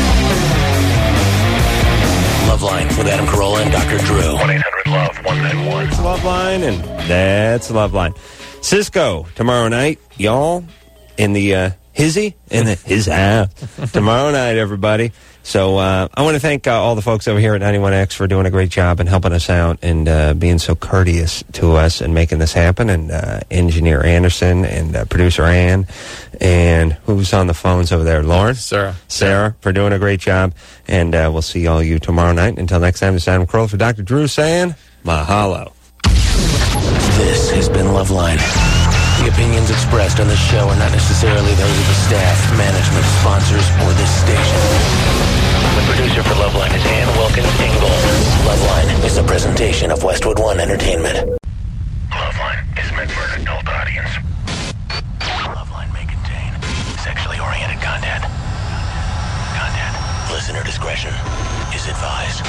H: Loveline with Adam Carolla and Doctor Drew. one eight hundred love one nine one.
C: That's Loveline, and that's Loveline. Cisco, tomorrow night, y'all, in the uh, hizzy, in the his house. Tomorrow night, everybody. So uh, I want to thank uh, all the folks over here at ninety-one X for doing a great job and helping us out and uh, being so courteous to us and making this happen. And uh, Engineer Anderson and uh, Producer Ann and who's on the phones over there? Lauren?
B: Sarah.
C: Sarah, for doing a great job. And uh, we'll see all you tomorrow night. Until next time, this is Adam Carolla for Doctor Drew saying mahalo.
H: This has been Loveline. The opinions expressed on this show are not necessarily those of the staff, management, sponsors, or this station. The producer for Loveline is Ann Wilkins Ingle. Loveline is a presentation of Westwood One Entertainment. Loveline is meant for an adult audience. Loveline may contain sexually oriented content. Content. Listener discretion is advised.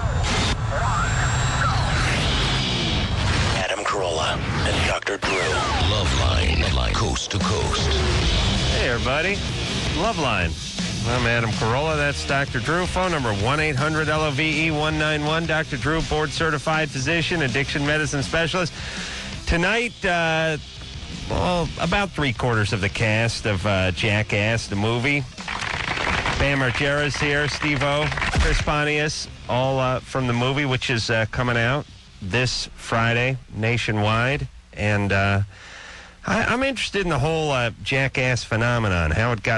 H: Adam Carolla and Doctor Drew. Loveline, coast to coast.
C: Hey, everybody. Loveline. I'm Adam Carolla. That's Doctor Drew. Phone number one eight hundred L O V E one nine one. Doctor Drew, board-certified physician, addiction medicine specialist. Tonight, uh, well, about three-quarters of the cast of uh, Jackass, the movie. Bam Margera's here, Steve-O, Chris Pontius, all uh, from the movie, which is uh, coming out this Friday nationwide. And uh, I, I'm interested in the whole uh, Jackass phenomenon, how it got